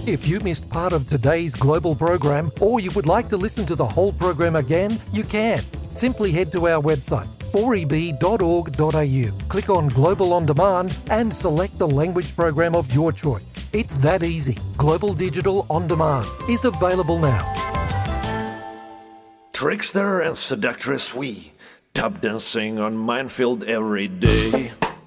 If you missed part of today's Global program or you would like to listen to the whole program again, you can. Simply head to our website 4eb.org.au, click on Global On Demand and select the language program of your choice. It's that easy. Global Digital On Demand is available now. Trickster and seductress we, tap dancing on minefield every day.